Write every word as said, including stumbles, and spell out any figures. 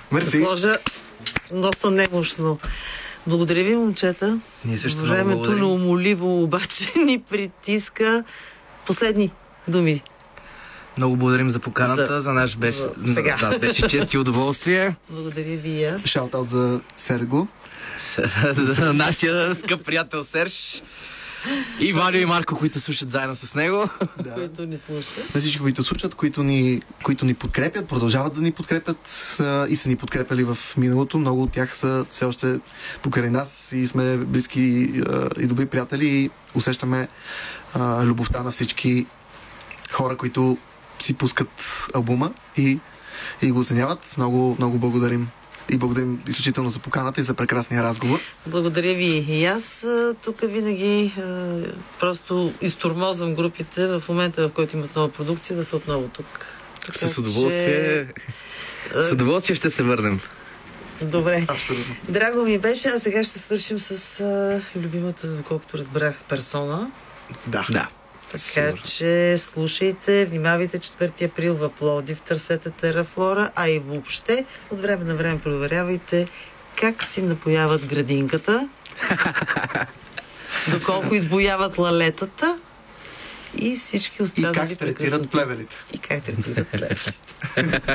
Мерси. Да сложа доста немощно. Благодаря ви, момчета. Ние също Времето неумоливо обаче ни притиска. Последни думи. Много благодарим за поканата. За, за наш беше, за, сега. Да, беше чест и удоволствие. Благодаря ви и аз. Шаут-аут за Серго. За нашия скъп приятел Серж. И Валио и Марко, които слушат заедно с него. Да. Които ни слушат. На всички, които слушат, които ни, които ни подкрепят, продължават да ни подкрепят а, и са ни подкрепяли в миналото. Много от тях са все още покрай нас и сме близки а, и добри приятели и усещаме а, любовта на всички хора, които си пускат албума и, и го оценяват. Много, много благодарим. И благодарим изключително за поканата и за прекрасния разговор. Благодаря ви. И аз тук винаги просто изтормозвам групите в момента, в който имат нова продукция, да са отново тук. Така, с удоволствие. Че... С удоволствие ще се върнем. Добре. Абсолютно. Драго ми беше, а сега ще свършим с а, любимата, доколкото разбрах, персона. Да. Да. Така че слушайте, внимавайте, четвърти април в Пловдив, търсете Терафлора, а и въобще от време на време проверявайте как си напояват градинката, доколко избояват лалетата и всички останали прекрасни. И как третират плевелите. И как третират плевелите.